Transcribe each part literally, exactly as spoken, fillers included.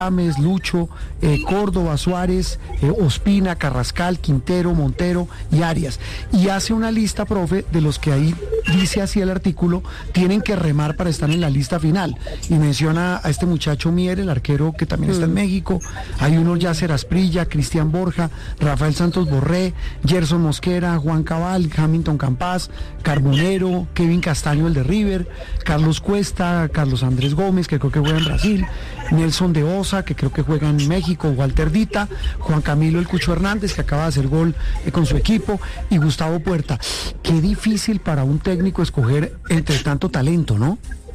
James, Lucho, eh, Córdoba, Suárez, eh, Ospina, Carrascal, Quintero, Montero y Arias. Y hace una lista, profe, de los que ahí dice así el artículo, tienen que remar para estar en la lista final. Y menciona a este muchacho Mier, el arquero que también está en México. Hay uno, Yasser Asprilla, Cristian Borja, Rafael Santos Borré, Gerson Mosquera, Juan Cabal, Hamilton Campas, Carbonero, Kevin Castaño, el de River, Carlos Cuesta, Carlos Andrés Gómez, que creo que juega en Brasil, Nelson de Osa, que creo que juega en México, Walter Dita, Juan Camilo El Cucho Hernández, que acaba de hacer gol eh, con su equipo, y Gustavo Puerta. Qué difícil para un técnico escoger entre tanto talento, ¿no?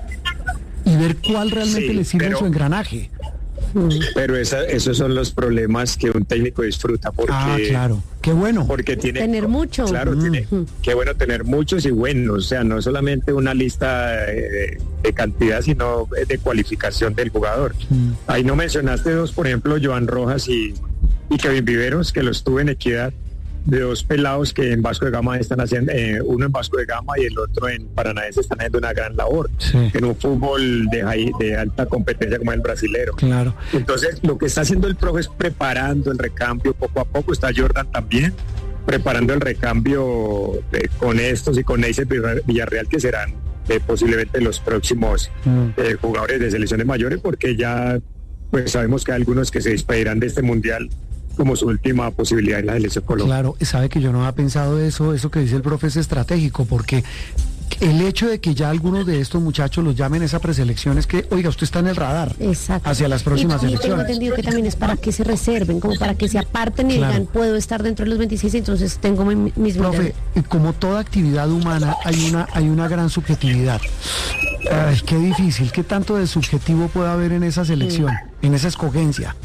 Y ver cuál realmente sí, le sirve pero... en su engranaje. Pero esa, esos son los problemas que un técnico disfruta, porque ah, claro, qué bueno, porque tiene tener mucho, claro, mm. tiene, qué bueno tener muchos y buenos, o sea, no solamente una lista de, de cantidad, sino de cualificación del jugador. Mm. Ahí no mencionaste dos, por ejemplo, Joan Rojas y, y Kevin Viveros, que los tuve en Equidad, de dos pelados que en Vasco de Gama están haciendo, eh, uno en Vasco de Gama y el otro en Paranaense, están haciendo una gran labor, sí, en un fútbol de, high, de alta competencia como el brasilero. Claro. Entonces, lo que está haciendo el profe es preparando el recambio poco a poco. Está Jordan también preparando el recambio eh, con estos y con Neisser Villarreal, que serán eh, posiblemente los próximos mm. eh, jugadores de selecciones mayores, porque ya pues sabemos que hay algunos que se despedirán de este mundial como su última posibilidad en la selección Colombia. Claro, sabe que yo no había pensado eso, eso que dice el profe es estratégico, porque el hecho de que ya algunos de estos muchachos los llamen a esa preselección es que, oiga, usted está en el radar. Exacto. Hacia las próximas y, elecciones. Y tengo entendido que también es para que se reserven, como para que se aparten y claro, digan, puedo estar dentro de los veintiséis, entonces tengo mi, mis... Profe, y como toda actividad humana, hay una, hay una gran subjetividad. Ay, qué difícil, ¿qué tanto de subjetivo puede haber en esa selección, mm. en esa escogencia?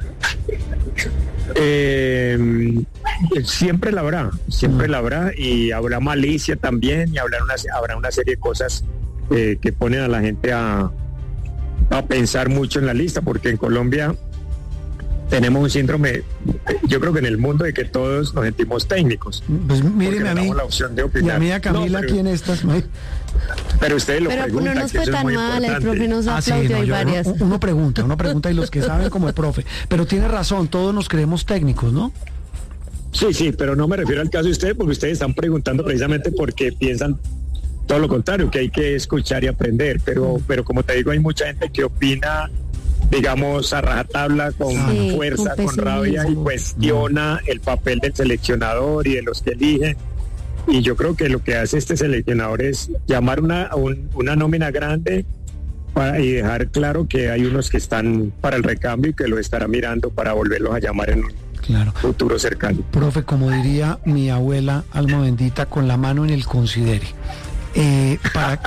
Eh, siempre la habrá, siempre mm. la habrá, y habrá malicia también, y habrá una, habrá una serie de cosas eh, que ponen a la gente a, a pensar mucho en la lista, porque en Colombia tenemos un síndrome, yo creo que en el mundo, de que todos nos sentimos técnicos. Pues míreme a mí, la opción de opinar. Y a mí a Camila, no, pero, ¿quién estás? Pero ustedes lo pero preguntan. Pero no nos fue tan mal, el profe nos ah, aplaudió, sí, no, hay yo, varias. Uno, uno pregunta, uno pregunta y los que saben como el profe. Pero tiene razón, todos nos creemos técnicos, ¿no? Sí, sí, pero no me refiero al caso de ustedes, porque ustedes están preguntando precisamente porque piensan todo lo contrario, que hay que escuchar y aprender. Pero, pero como te digo, hay mucha gente que opina, digamos, a rajatabla, con sí, fuerza, con, con rabia, y cuestiona el papel del seleccionador y de los que eligen. Y yo creo que lo que hace este seleccionador es llamar una, un, una nómina grande para, y dejar claro que hay unos que están para el recambio y que lo estará mirando para volverlos a llamar en un claro. futuro cercano. Profe, como diría mi abuela, alma bendita, con la mano en el considere. Eh, para...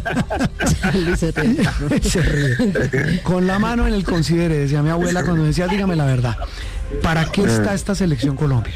Se ríe. Con la mano en el considere, decía mi abuela cuando decía, dígame la verdad, ¿para qué está esta selección Colombia?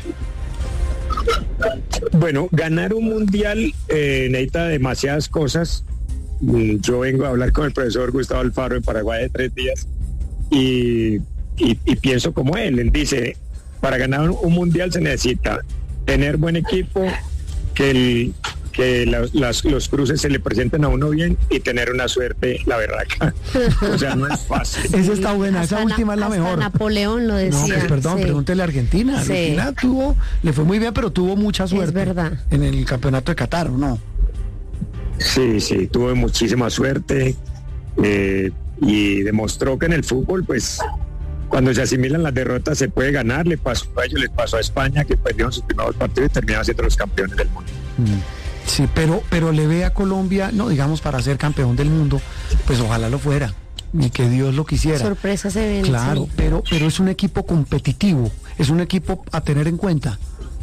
Bueno, ganar un mundial eh, necesita demasiadas cosas. Yo vengo a hablar con el profesor Gustavo Alfaro en Paraguay de tres días y, y, y pienso como él. Él dice, para ganar un mundial se necesita tener buen equipo, que el que las, las, los cruces se le presenten a uno bien y tener una suerte, la berraca. O sea, no es fácil. Esa está buena, esa hasta última na, es la mejor. Napoleón lo decía. No, pues perdón, sí. Pregúntele a Argentina. Sí. Argentina tuvo, le fue muy bien, pero tuvo mucha suerte. Es verdad. En el campeonato de Qatar, ¿no? Sí, sí, tuvo muchísima suerte eh, y demostró que en el fútbol, pues, cuando se asimilan las derrotas se puede ganar. Le pasó a ellos, les pasó a España, que perdieron sus primeros partidos y terminaron siendo los campeones del mundo. Mm. Sí, pero, pero le ve a Colombia, no digamos para ser campeón del mundo, pues ojalá lo fuera, ni que Dios lo quisiera. Sorpresa se ven. Claro, sí. pero, pero es un equipo competitivo, es un equipo a tener en cuenta.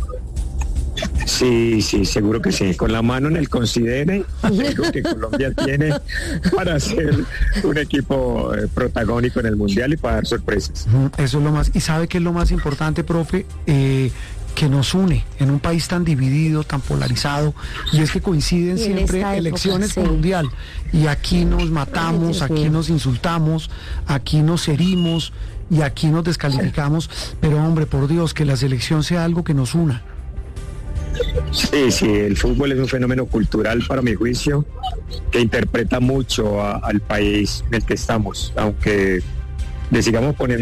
Sí, sí, seguro que sí. Con la mano en el considere, creo que Colombia tiene para ser un equipo eh, protagónico en el mundial y para dar sorpresas. Eso es lo más, y sabe que es lo más importante, profe, eh, que nos une en un país tan dividido, tan polarizado, y es que coinciden y siempre época, elecciones sí. con mundial, y aquí nos matamos, Ay, aquí nos insultamos, aquí nos herimos y aquí nos descalificamos, pero hombre, por Dios, que la selección sea algo que nos una. Sí, sí, el fútbol es un fenómeno cultural, para mi juicio, que interpreta mucho a, al país en el que estamos, aunque le sigamos poniendo